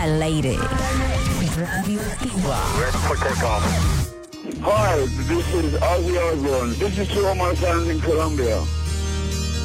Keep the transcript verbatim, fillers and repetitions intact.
al aire. Radioactiva. Hi, this is Ozzy Osbourne. This is to all my fans in Colombia.